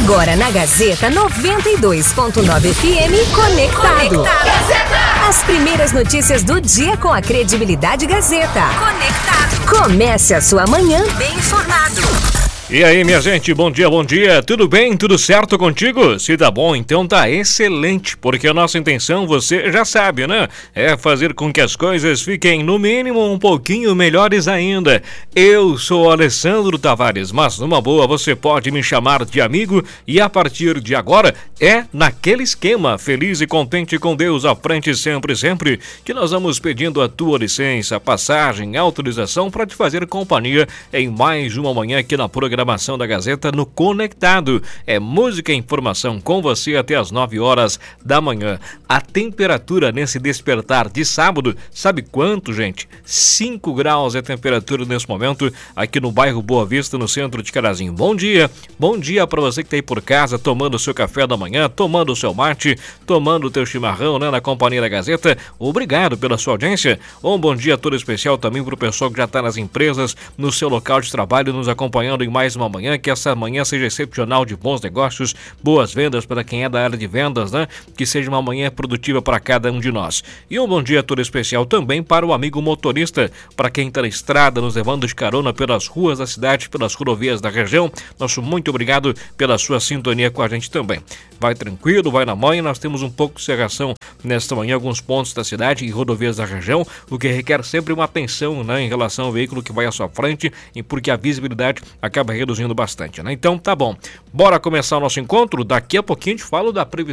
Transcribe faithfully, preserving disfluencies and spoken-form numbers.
Agora na Gazeta noventa e dois ponto nove F M, Conectado. Conectado. As primeiras notícias do dia com a credibilidade Gazeta. Conectado. Comece a sua manhã bem informado. E aí, minha gente, bom dia, bom dia, tudo bem, tudo certo contigo? Se tá bom, então tá excelente, porque a nossa intenção, você já sabe, né? É fazer com que as coisas fiquem, no mínimo, um pouquinho melhores ainda. Eu sou Alessandro Tavares, mas numa boa você pode me chamar de amigo e a partir de agora é naquele esquema, feliz e contente com Deus à frente sempre, sempre, que nós vamos pedindo a tua licença, passagem, autorização para te fazer companhia em mais uma manhã aqui na programação da Gazeta no Conectado. É música e informação com você até as nove horas da manhã. A temperatura nesse despertar de sábado, sabe quanto, gente? cinco graus é a temperatura nesse momento aqui no bairro Boa Vista, no centro de Carazinho. Bom dia, bom dia para você que está aí por casa, tomando o seu café da manhã, tomando o seu mate, tomando o teu chimarrão, né, na companhia da Gazeta. Obrigado pela sua audiência. Um bom dia todo especial também para o pessoal que já está nas empresas, no seu local de trabalho, nos acompanhando em mais uma manhã, que essa manhã seja excepcional de bons negócios, boas vendas para quem é da área de vendas, né? Que seja uma manhã produtiva para cada um de nós. E um bom dia todo especial também para o amigo motorista, para quem está na estrada, nos levando de carona pelas ruas da cidade, pelas rodovias da região. Nosso muito obrigado pela sua sintonia com a gente também. Vai tranquilo, vai na manhã, nós temos um pouco de cerração nesta manhã, alguns pontos da cidade e rodovias da região, o que requer sempre uma atenção, né, em relação ao veículo que vai à sua frente, e porque a visibilidade acaba reduzindo bastante, né? Então tá bom, bora começar o nosso encontro. Daqui a pouquinho a gente fala da previsão